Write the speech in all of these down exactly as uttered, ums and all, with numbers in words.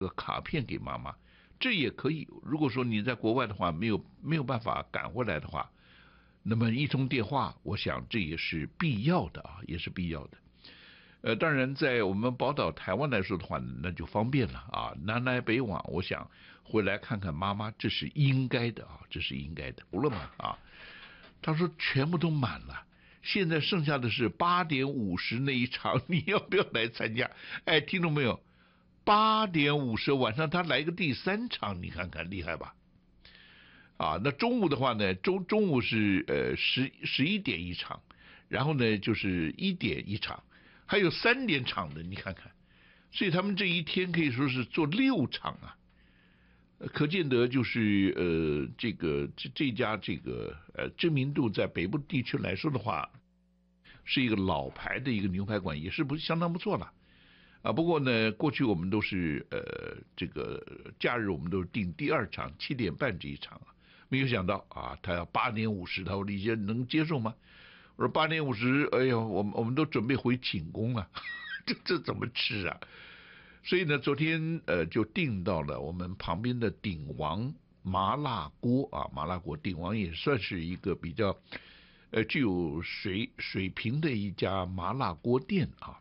个卡片给妈妈，这也可以。如果说你在国外的话，没有没有办法赶回来的话，那么一通电话，我想这也是必要的啊，也是必要的。呃，当然，在我们宝岛台湾来说的话，那就方便了啊，南来北往，我想回来看看妈妈，这是应该的啊，这是应该的，不了嘛啊。他说全部都满了，现在剩下的是八点五十那一场，你要不要来参加？哎，听懂没有？八点五十晚上他来个第三场，你看看厉害吧？啊，那中午的话呢，中中午是呃十十一点一场，然后呢就是一点一场。还有三点场的，你看看，所以他们这一天可以说是做六场啊，可见得就是呃这个这这家这个呃知名度在北部地区来说的话，是一个老牌的一个牛排馆，也是不相当不错了啊。不过呢，过去我们都是呃这个假日我们都是订第二场七点半这一场啊，没有想到啊，他要八点五十，他说李先能接受吗？我说八点五十，哎呀，我们我们都准备回寝宫了，这这怎么吃啊？所以呢，昨天呃就订到了我们旁边的鼎王麻辣锅啊，麻辣锅鼎王也算是一个比较呃具有水水平的一家麻辣锅店啊。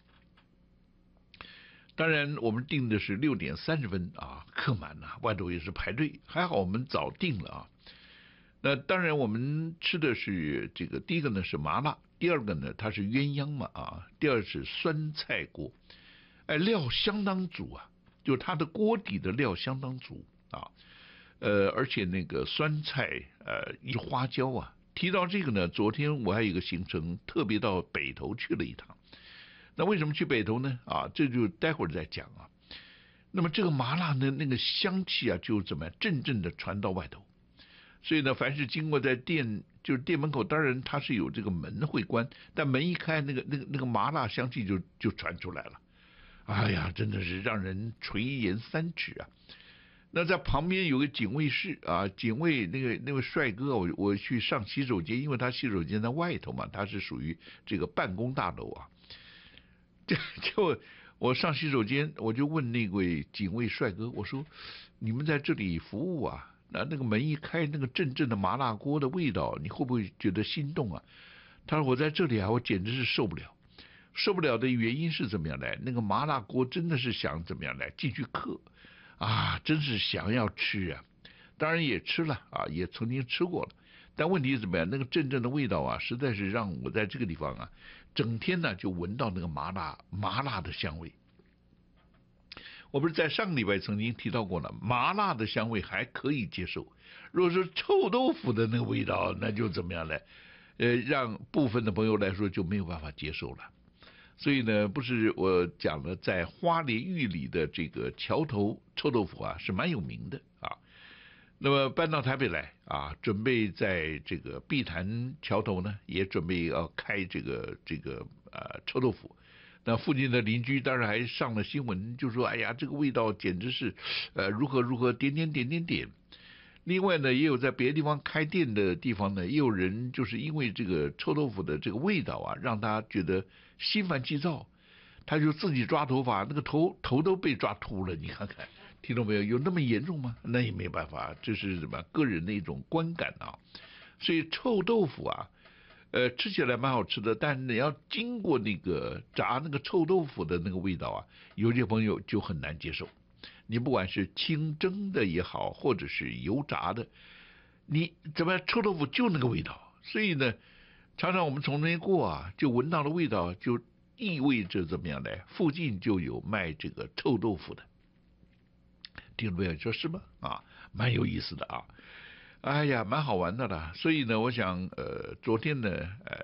当然，我们订的是六点三十分啊，客满了，外头也是排队，还好我们早订了啊。那当然，我们吃的是这个，第一个呢是麻辣，第二个呢它是鸳鸯嘛啊，第二是酸菜锅，哎，料相当足啊，就它的锅底的料相当足啊，呃，而且那个酸菜呃一花椒啊。提到这个呢，昨天我还有一个行程，特别到北投去了一趟。那为什么去北投呢？啊，这就待会儿再讲啊。那么这个麻辣的那个香气啊，就怎么样，阵阵的传到外头。所以呢，凡是经过在店，就是店门口，当然它是有这个门会关，但门一开，那个那个那个麻辣香气就就传出来了。哎呀，真的是让人垂涎三尺啊！那在旁边有个警卫室啊，警卫那个那位帅哥，我我去上洗手间，因为他洗手间在外头嘛，他是属于这个办公大楼啊。这就我上洗手间，我就问那位警卫帅哥，我说：“你们在这里服务啊？”那那个门一开，那个阵阵的麻辣锅的味道，你会不会觉得心动啊？他说我在这里啊，我简直是受不了，受不了的原因是怎么样来？那个麻辣锅真的是想怎么样来继续嗑啊，真是想要吃啊，当然也吃了啊，也曾经吃过了，但问题是怎么样？那个阵阵的味道啊，实在是让我在这个地方啊，整天呢就闻到那个麻辣麻辣的香味。我不是在上个礼拜曾经提到过了，麻辣的香味还可以接受，如果是臭豆腐的那个味道，那就怎么样呢？呃，让部分的朋友来说就没有办法接受了。所以呢，不是我讲了，在花莲玉里的这个桥头臭豆腐啊，是蛮有名的啊。那么搬到台北来啊，准备在这个碧潭桥头呢，也准备要开这个这个呃臭豆腐。那附近的邻居当然还上了新闻，就说：“哎呀，这个味道简直是，呃，如何如何点点点点点。”另外呢，也有在别的地方开店的地方呢，也有人就是因为这个臭豆腐的这个味道啊，让他觉得心烦气躁，他就自己抓头发，那个头头都被抓秃了。你看看，听懂没有？有那么严重吗？那也没办法，这是什么个人的一种观感啊。所以臭豆腐啊。呃，吃起来蛮好吃的，但你要经过那个炸那个臭豆腐的那个味道啊，有些朋友就很难接受。你不管是清蒸的也好，或者是油炸的，你怎么样臭豆腐就那个味道，所以呢，常常我们从那边过啊，就闻到了味道，就意味着怎么样呢？附近就有卖这个臭豆腐的，听众朋友说是吗？啊，蛮有意思的啊。哎呀，蛮好玩的啦，所以呢，我想，呃，昨天呢，呃，